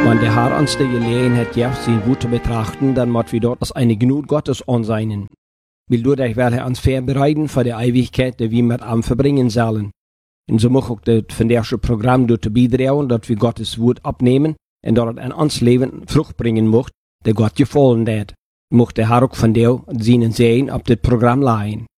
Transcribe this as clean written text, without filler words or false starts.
Wenn der Herr uns die Gelegenheit gibt, sein Wort zu betrachten, dann muss wir dort als eine Gnade Gottes ansehen. Weil dadurch will er uns vorbereiten für die Ewigkeit, die wir mit ihm verbringen sollen. Und so mag auch das von der Programm dort beitragen, dass wir Gottes Wort abnehmen und dort in uns Leben Frucht bringen möcht, der Gott gefallen hat. Mocht der Herr auch von dir seinen Segen auf das Programm leihen.